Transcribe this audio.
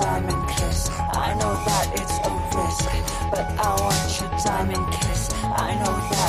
diamond kiss. I know that it's a risk, but I want your diamond kiss. I know that